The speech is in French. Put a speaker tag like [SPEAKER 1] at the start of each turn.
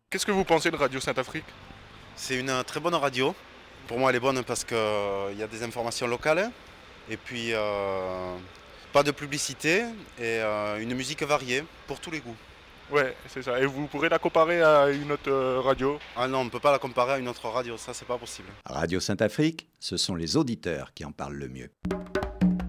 [SPEAKER 1] Qu'est-ce que vous pensez de Radio Sainte-Afrique?
[SPEAKER 2] C'est une très bonne radio. Pour moi, elle est bonne parce qu'il y a des informations locales et puis pas de publicité et une musique variée pour tous les goûts.
[SPEAKER 1] Ouais, c'est ça. Et vous pourrez la comparer à une autre radio?
[SPEAKER 2] Ah non, on ne peut pas la comparer à une autre radio, ça c'est pas possible.
[SPEAKER 3] Radio Sainte-Afrique, ce sont les auditeurs qui en parlent le mieux.